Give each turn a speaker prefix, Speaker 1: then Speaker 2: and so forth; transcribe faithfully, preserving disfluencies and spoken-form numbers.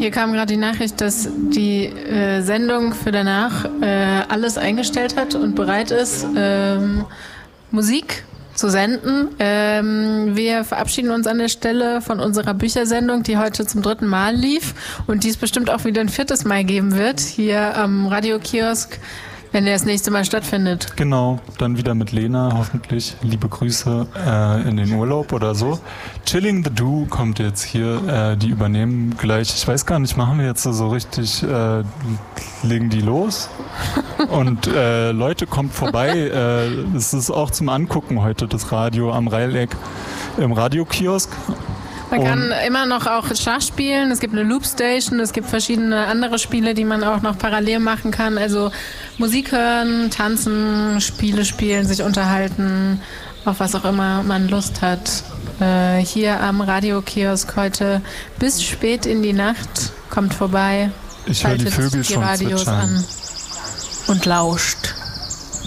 Speaker 1: Hier kam gerade die Nachricht, dass die äh, Sendung für danach äh, alles eingestellt hat und bereit ist, ähm, Musik zu senden. Ähm, wir verabschieden uns an der Stelle von unserer Büchersendung, die heute zum dritten Mal lief und die es bestimmt auch wieder ein viertes Mal geben wird, hier am Radiokiosk, wenn der das nächste Mal stattfindet.
Speaker 2: Genau, dann wieder mit Lena, hoffentlich. Liebe Grüße äh, in den Urlaub oder so. Chilling the Do kommt jetzt hier, äh, die übernehmen gleich. Ich weiß gar nicht, machen wir jetzt so richtig, äh, legen die los? Und äh, Leute, kommt vorbei. äh, es ist auch zum Angucken heute, das Radio am Reileck im Radiokiosk.
Speaker 1: Man kann immer noch auch Schach spielen, es gibt eine Loopstation, es gibt verschiedene andere Spiele, die man auch noch parallel machen kann. Also Musik hören, tanzen, Spiele spielen, sich unterhalten, auf was auch immer man Lust hat. Äh, hier am Radiokiosk heute bis spät in die Nacht. Kommt vorbei,
Speaker 2: ich höre die Vögel
Speaker 1: die
Speaker 2: schon
Speaker 1: Radios
Speaker 2: zwitschern
Speaker 1: an und lauscht.